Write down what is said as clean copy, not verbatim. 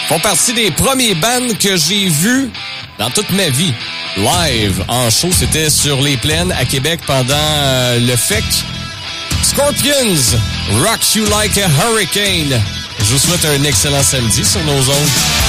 font partie des premiers bands que j'ai vus dans toute ma vie. Live, en show, c'était sur les plaines à Québec pendant le FEC. Scorpions, Rocks You Like a Hurricane. Je vous souhaite un excellent samedi sur nos ondes.